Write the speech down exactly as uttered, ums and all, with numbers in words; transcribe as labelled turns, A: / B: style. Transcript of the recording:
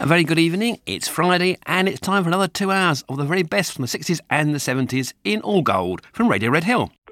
A: A very good evening. It's Friday and it's time for another two hours of the very best from the sixties and the seventies in all gold from Radio Red Hill.